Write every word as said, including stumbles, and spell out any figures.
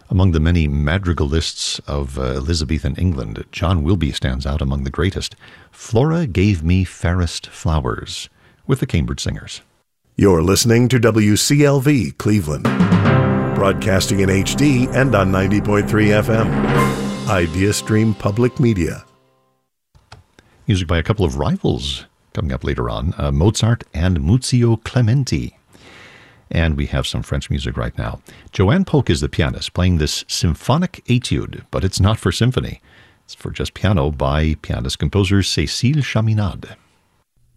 Among the many madrigalists of uh, Elizabethan England, John Wilby stands out among the greatest. Flora Gave Me Fairest Flowers, with the Cambridge Singers. You're listening to W C L V Cleveland, broadcasting in H D and on ninety point three F M. IdeaStream Public Media. Music by a couple of rivals coming up later on, uh, Mozart and Muzio Clementi. And we have some French music right now. Joanne Polk is the pianist playing this symphonic etude, but it's not for symphony. It's for just piano by pianist-composer Cécile Chaminade.